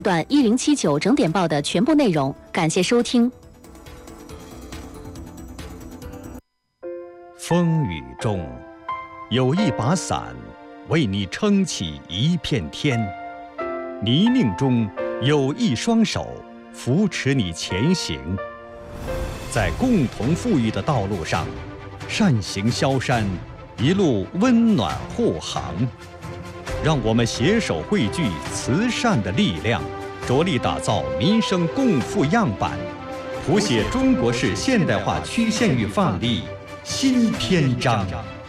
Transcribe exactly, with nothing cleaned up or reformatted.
段一零七九整点报的全部内容，感谢收听。 风雨中，有一把伞为你撑起一片天；泥泞中，有一双手扶持你前行。在共同富裕的道路上，善行萧山，一路温暖护航。让我们携手汇聚慈善的力量，着力打造民生共富样板，谱写中国式现代化曲线与范例新篇章。